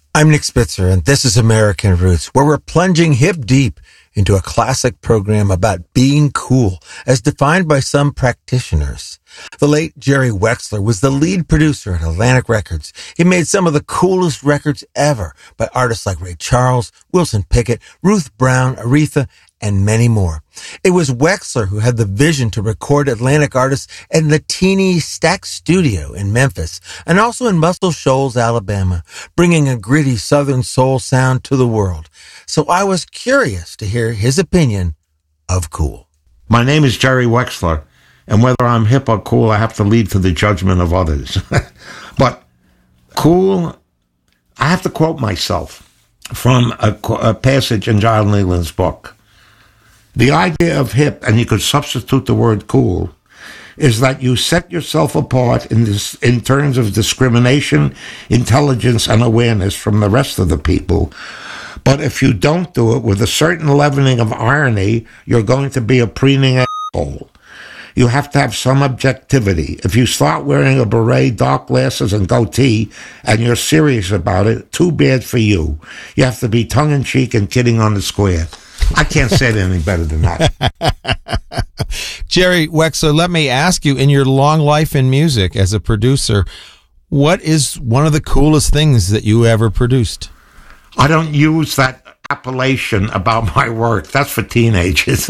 I'm Nick Spitzer, and this is American Roots, where we're plunging hip deep into a classic program about being cool, as defined by some practitioners. The late Jerry Wexler was the lead producer at Atlantic Records. He made some of the coolest records ever by artists like Ray Charles, Wilson Pickett, Ruth Brown, Aretha, and many more. It was Wexler who had the vision to record Atlantic artists in the teeny Stax studio in Memphis and also in Muscle Shoals, Alabama, bringing a gritty Southern soul sound to the world. So I was curious to hear his opinion of cool. My name is Jerry Wexler, and whether I'm hip or cool, I have to leave to the judgment of others. But cool, I have to quote myself from a passage in John Leland's book. The idea of hip, and you could substitute the word cool, is that you set yourself apart in terms of discrimination, intelligence, and awareness from the rest of the people. But if you don't do it with a certain leavening of irony, you're going to be a preening asshole. You have to have some objectivity. If you start wearing a beret, dark glasses, and goatee, and you're serious about it, too bad for you. You have to be tongue-in-cheek and kidding on the square. I can't say it any better than that. Jerry Wexler, let me ask you, in your long life in music as a producer, what is one of the coolest things that you ever produced? I don't use that appellation about my work. That's for teenagers.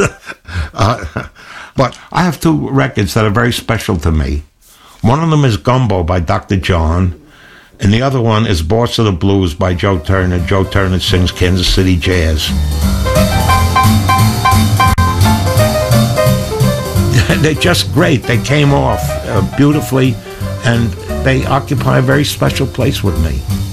But I have two records that are very special to me. One of them is Gumbo by Dr. John, and the other one is Boss of the Blues by Joe Turner. Joe Turner sings Kansas City Jazz. They're just great. They came off beautifully, and they occupy a very special place with me.